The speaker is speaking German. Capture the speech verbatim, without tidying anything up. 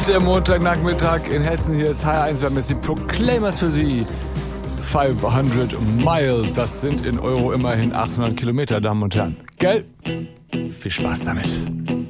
Der Montagnachmittag in Hessen, hier ist H R eins, wir haben jetzt die Proclaimers für Sie. fünfhundert Miles, das sind in Euro immerhin achthundert Kilometer, Damen und Herren. Gell? Viel Spaß damit.